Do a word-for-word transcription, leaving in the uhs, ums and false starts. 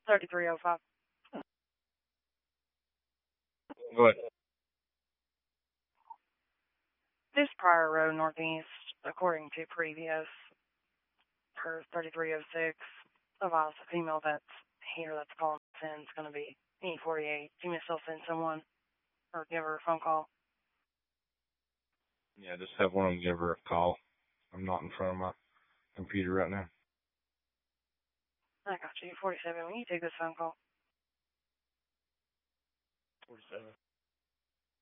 thirty-three oh five. Go ahead. This prior road northeast, according to previous, per thirty-three oh six, advised the female that's here that's calling in is going to be E forty-eight. Do you want me to still send someone or give her a phone call? Yeah, just have one of them give her a call. I'm not in front of my computer right now. I got you. forty-seven. Will you take this phone call? forty-seven.